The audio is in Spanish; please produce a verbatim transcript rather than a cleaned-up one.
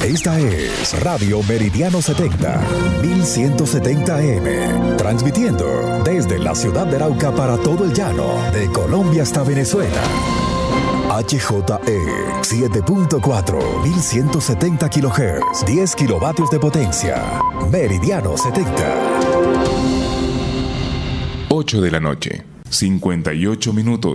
Esta es Radio Meridiano setenta, mil ciento setenta A M, transmitiendo desde la ciudad de Arauca para todo el llano, de Colombia hasta Venezuela. H J E siete punto cuatro, mil ciento setenta kilohertz, diez kilovatios de potencia. Meridiano setenta. ocho de la noche, cincuenta y ocho minutos.